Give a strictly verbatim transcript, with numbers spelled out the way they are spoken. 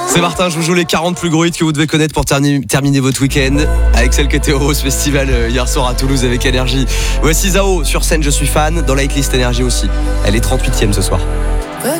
C'est Martin, je vous joue les quarante plus gros hits que vous devez connaître pour terni- terminer votre week-end avec celle qui était au Rose Festival euh, hier soir à Toulouse avec Énergie. Voici Zao sur scène, je suis fan, dans la hitlist Énergie aussi. Elle est trente-huitième ce soir.